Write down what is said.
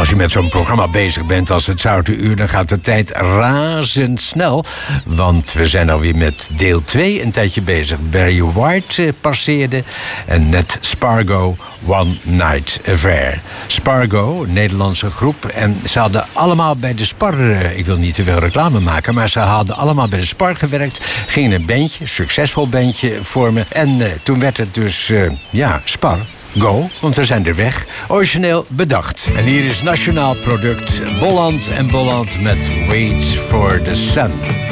Als je met zo'n programma bezig bent als het Zoute Uur, dan gaat de tijd razendsnel. Want we zijn alweer met deel 2 een tijdje bezig. Barry White passeerde en net Spargo, One Night Affair. Spargo, een Nederlandse groep. En ze hadden allemaal bij de Spar, ik wil niet te veel reclame maken, maar ze hadden allemaal bij de Spar gewerkt. Gingen een bandje, succesvol bandje vormen. En toen werd het dus, Spar. Go, want we zijn er weg. Origineel bedacht. En hier is nationaal product Bolland en Bolland met Wait for the Sun.